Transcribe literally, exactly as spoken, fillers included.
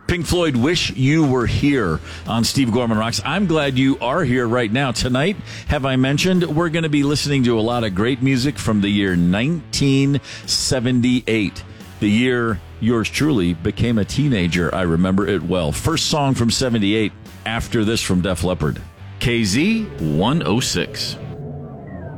Pink Floyd, Wish You Were Here on Steve Gorman Rocks. I'm glad you are here right now. Tonight, have I mentioned, we're going to be listening to a lot of great music from the year nineteen seventy-eight. The year yours truly became a teenager. I remember it well. First song from seventy-eight, After This from Def Leppard. K Z one oh six.